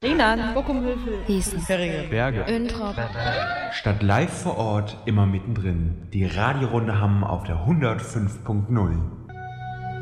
Rheinland, Bockumhövel, Hessen, Ferringe, Berge, Öntrop. Statt live vor Ort, immer mittendrin. Die Radiorunde Hamm auf der 105.0.